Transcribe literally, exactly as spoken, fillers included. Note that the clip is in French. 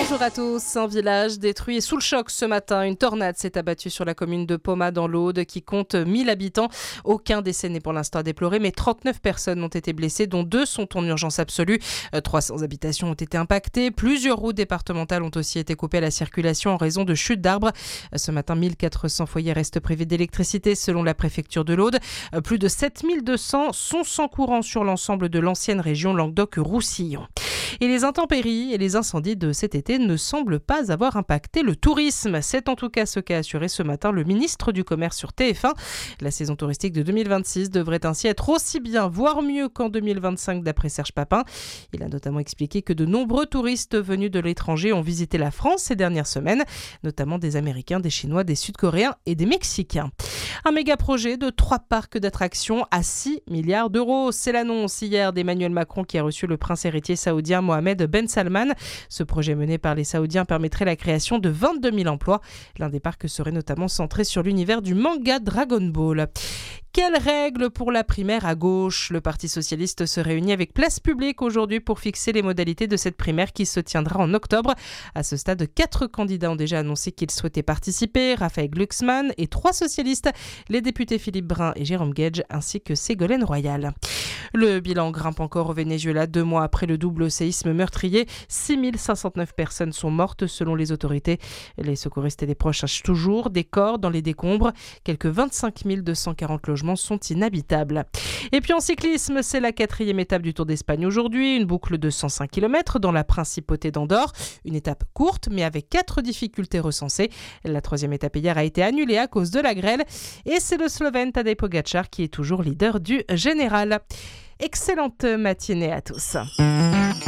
Bonjour à tous. Un village détruit et sous le choc ce matin. Une tornade s'est abattue sur la commune de Poma dans l'Aude qui compte mille habitants. Aucun décès n'est pour l'instant à déplorer, mais trente-neuf personnes ont été blessées, dont deux sont en urgence absolue. trois cents habitations ont été impactées. Plusieurs routes départementales ont aussi été coupées à la circulation en raison de chutes d'arbres. Ce matin, mille quatre cents foyers restent privés d'électricité selon la préfecture de l'Aude. Plus de sept mille deux cents sont sans courant sur l'ensemble de l'ancienne région Languedoc-Roussillon. Et les intempéries et les incendies de cet été ne semblent pas avoir impacté le tourisme. C'est en tout cas ce qu'a assuré ce matin le ministre du Commerce sur T F un. La saison touristique de deux mille vingt-six devrait ainsi être aussi bien, voire mieux qu'en deux mille vingt-cinq d'après Serge Papin. Il a notamment expliqué que de nombreux touristes venus de l'étranger ont visité la France ces dernières semaines, notamment des Américains, des Chinois, des Sud-Coréens et des Mexicains. Un méga projet de trois parcs d'attractions à six milliards d'euros. C'est l'annonce hier d'Emmanuel Macron qui a reçu le prince héritier saoudien Mohamed Ben Salman. Ce projet mené par les Saoudiens permettrait la création de vingt-deux mille emplois. L'un des parcs serait notamment centré sur l'univers du manga Dragon Ball. Quelles règles pour la primaire à gauche ? Le Parti socialiste se réunit avec Place Publique aujourd'hui pour fixer les modalités de cette primaire qui se tiendra en octobre. À ce stade, quatre candidats ont déjà annoncé qu'ils souhaitaient participer. Raphaël Glucksmann et trois socialistes, les députés Philippe Brun et Jérôme Guedj, ainsi que Ségolène Royal. Le bilan grimpe encore au Venezuela. Deux mois après le double séisme meurtrier, six mille cinq cent neuf personnes sont mortes selon les autorités. Les secouristes et les proches cherchent toujours des corps dans les décombres. Quelques vingt-cinq mille deux cent quarante logements sont inhabitables. Et puis en cyclisme, c'est la quatrième étape du Tour d'Espagne aujourd'hui. Une boucle de cent cinq kilomètres dans la principauté d'Andorre. Une étape courte mais avec quatre difficultés recensées. La troisième étape hier a été annulée à cause de la grêle. Et c'est le Slovène Tadej Pogačar qui est toujours leader du général. Excellente matinée à tous.